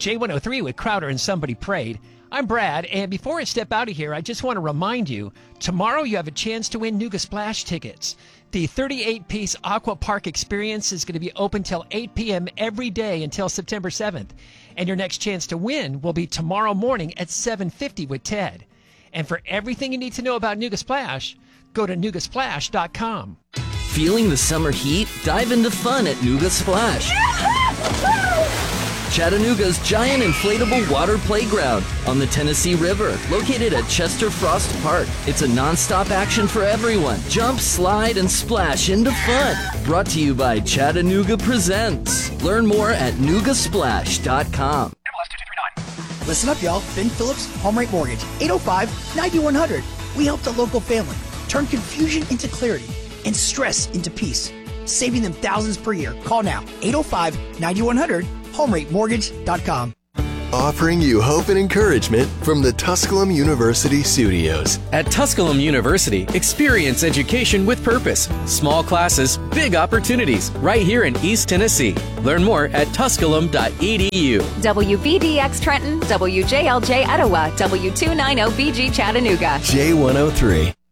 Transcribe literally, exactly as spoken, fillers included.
J one oh three with Crowder and Somebody Prayed. I'm Brad, and before I step out of here, I just want to remind you, tomorrow you have a chance to win Nuga Splash tickets. The thirty-eight piece Aqua Park experience is going to be open till eight p.m. every day until September seventh. And your next chance to win will be tomorrow morning at seven fifty with Ted. And for everything you need to know about Nuga Splash, go to nuga splash dot com. Feeling the summer heat? Dive into fun at Nuga Splash. Chattanooga's giant inflatable water playground on the Tennessee River, located at Chester Frost Park. It's a non-stop action for everyone. Jump, slide, and splash into fun. Brought to you by Chattanooga Presents. Learn more at nuga splash dot com. Listen up, y'all. Ben Phillips, Home Rate Mortgage, eight oh five, nine one hundred. We help the local family turn confusion into clarity and stress into peace, saving them thousands per year. Call now, eight oh five, nine one hundred, home rate mortgage dot com. Offering you hope and encouragement from the Tusculum University studios. At Tusculum University, experience education with purpose. Small classes, big opportunities, right here in East Tennessee. Learn more at tusculum dot e d u. W B D X Trenton, W J L J Etowah, W two ninety B G Chattanooga. J one oh three.